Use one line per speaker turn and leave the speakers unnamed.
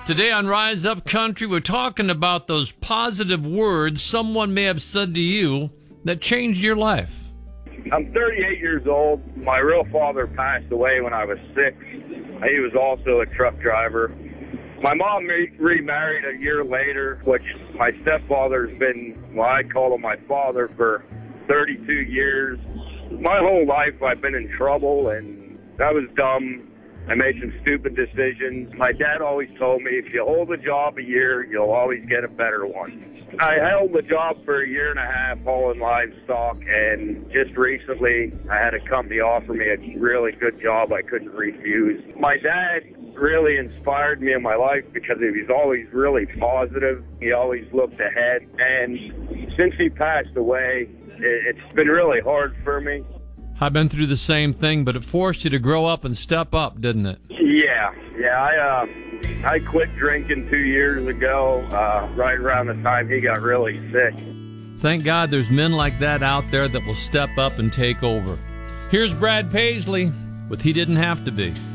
Today on Rise Up Country, we're talking about those positive words someone may have said to you that changed your life.
I'm 38 years old. My real father passed away when I was 6. He was also a truck driver. My mom remarried a year later, which my stepfather's been, well, I call him my father, for 32 years. My whole life I've been in trouble, and that was dumb. I made some stupid decisions. My dad always told me, if you hold a job a year, you'll always get a better one. I held the job for a year and a half hauling livestock, and just recently I had a company offer me a really good job I couldn't refuse. My dad really inspired me in my life because he was always really positive. He always looked ahead, and since he passed away, it's been really hard for me.
I've been through the same thing, but it forced you to grow up and step up, didn't it?
Yeah. I quit drinking 2 years ago, right around the time he got really sick.
Thank God there's men like that out there that will step up and take over. Here's Brad Paisley with He Didn't Have to Be.